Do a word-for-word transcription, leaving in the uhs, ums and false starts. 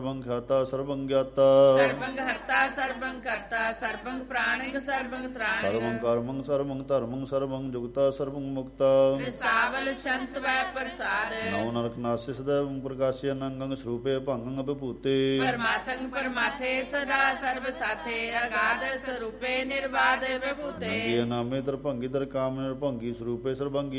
ਸਰਬੰ ਖਿਆਤਾ ਸਰਬੰ ਗਿਆਤਾ ਸਰਬੰਗ ਹਰਤਾ ਸਰਬੰਗ ਕਰਤਾ ਸਰਬੰਗ ਪ੍ਰਾਣਿਕ ਸਰਬੰਗ ਸਰਬੰ ਤ੍ਰਾਣਿਕ ਕਰਮੰ ਸਰਬੰ ਧਰਮੰ ਸਰਬੰ ਜੁਗਤਾ ਸਰਬੰ ਮੁਕਤਾ ਸਾਵਲ ਸ਼ੰਤ ਵੈ ਪ੍ਰਸਾਦ ਨੌ ਨਰਕ ਨਾਸਿ ਸਦੈਵੰ ਪ੍ਰਕਾਸ਼ਿ ਅਨੰਗੰ ਸਰੂਪੇ ਭੰਗੰ ਅਭਿਭੂਤੇ ਪਰਮਾਤੰਗ ਪਰਮਾਥੇ ਸਦਾ ਸਰਬ ਸਾਥੇ ਅਗਾਧ ਸਰੂਪੇ ਨਿਰਬਾਧ ਵਿਭੂਤੇ ਨੰਗੇ ਨਾਮੇ ਦਰ ਭੰਗੀ ਦਰ ਕਾਮ ਨਿਰਭੰਗੀ ਸਰੂਪੇ ਸਰਬੰਗੀ